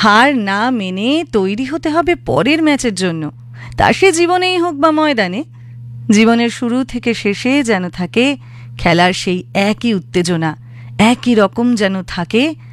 হার না মেনে তৈরি হতে হবে পরের ম্যাচের জন্য, তা সে জীবনেই হোক বা ময়দানে। জীবনের শুরু থেকে শেষে যেন থাকে খেলার সেই একই উত্তেজনা, একই রকম যেন থাকে